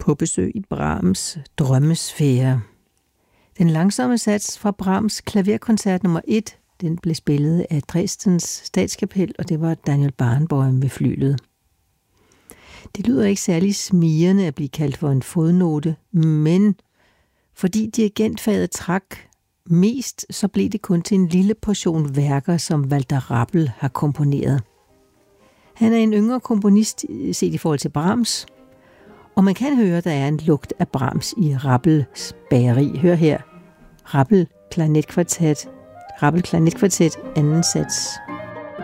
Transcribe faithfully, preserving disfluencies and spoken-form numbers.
på besøg i Brahms drømmesfære. Den langsomme sats fra Brahms klaverkoncert nummer et, den blev spillet af Dresdens Statskapel, og det var Daniel Barenboim ved flyglet. Det lyder ikke særlig smirrende at blive kaldt for en fodnote, men fordi dirigentfaget trak mest, så blev det kun til en lille portion værker, som Walter Rappel har komponeret. Han er en yngre komponist set i forhold til Brahms, og man kan høre, der er en lugt af Brahms i Rappels bageri. Hør her. Rappel Klarinetkvartet. Rappel Klarinetkvartet, anden sats.